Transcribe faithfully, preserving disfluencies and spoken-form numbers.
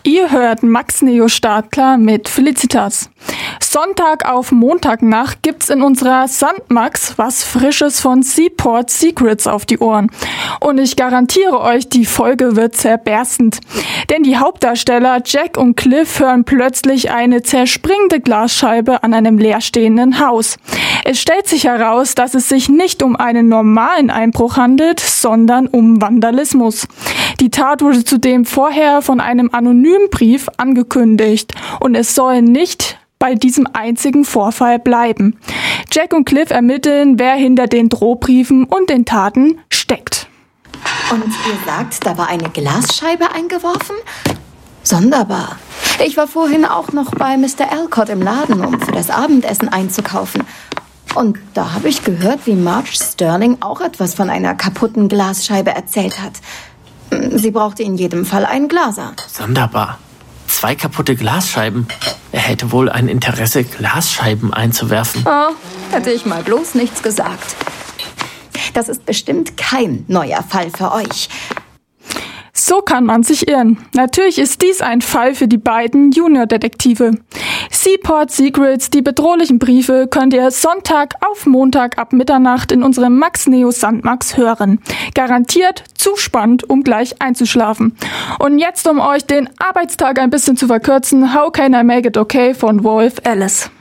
Ihr hört Max Neo Startklar mit Felicitas. Sonntag auf Montagnacht gibt's in unserer Sandmax was Frisches von Seaport Secrets auf die Ohren. Und ich garantiere euch, die Folge wird zerberstend. Denn die Hauptdarsteller Jack und Cliff hören plötzlich eine zerspringende Glasscheibe an einem leerstehenden Haus. Es stellt sich heraus, dass es sich nicht um einen normalen Einbruch handelt, sondern um Vandalismus. Die Tat wurde zudem vorher von einem anonymen Brief angekündigt und es soll nicht bei diesem einzigen Vorfall bleiben. Jack und Cliff ermitteln, wer hinter den Drohbriefen und den Taten steckt. Und ihr sagt, da war eine Glasscheibe eingeworfen? Sonderbar. Ich war vorhin auch noch bei Mister Alcott im Laden, um für das Abendessen einzukaufen. Und da habe ich gehört, wie Marge Sterling auch etwas von einer kaputten Glasscheibe erzählt hat. Sie brauchte in jedem Fall einen Glaser. Sonderbar. Zwei kaputte Glasscheiben. Er hätte wohl ein Interesse, Glasscheiben einzuwerfen. Oh, hätte ich mal bloß nichts gesagt. Das ist bestimmt kein neuer Fall für euch. So kann man sich irren. Natürlich ist dies ein Fall für die beiden Junior-Detektive. Seaport Secrets, die bedrohlichen Briefe, könnt ihr Sonntag auf Montag ab Mitternacht in unserem Max Neo Sandmax hören. Garantiert zu spannend, um gleich einzuschlafen. Und jetzt, um euch den Arbeitstag ein bisschen zu verkürzen, How Can I Make It Okay von Wolf Alice.